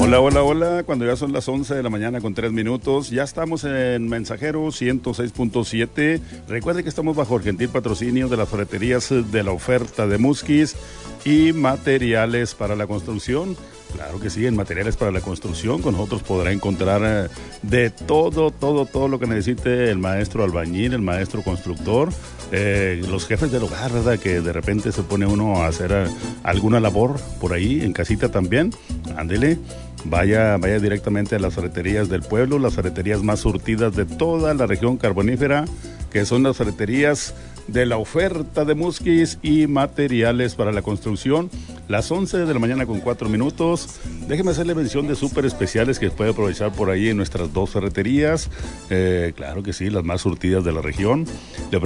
Hola, hola, hola. Cuando ya son las 11 de la mañana con 3 minutos, ya estamos en Mensajero 106.7. Recuerde que estamos bajo el gentil patrocinio de las ferreterías de la oferta de Musquis y materiales para la construcción. Claro que sí, en materiales para la construcción con nosotros podrá encontrar de todo lo que necesite el maestro albañil, el maestro constructor, los jefes del hogar, ¿verdad? Que de repente se pone uno a hacer alguna labor por ahí, en casita también. Ándele, vaya directamente a las ferreterías del pueblo, las ferreterías más surtidas de toda la región carbonífera, que son las ferreterías de la oferta de Musquis y materiales para la construcción. Las 11 de la mañana con 4 minutos. Déjeme hacerle mención de súper especiales que puede aprovechar por ahí en nuestras dos ferreterías. Claro que sí, las más surtidas de la región.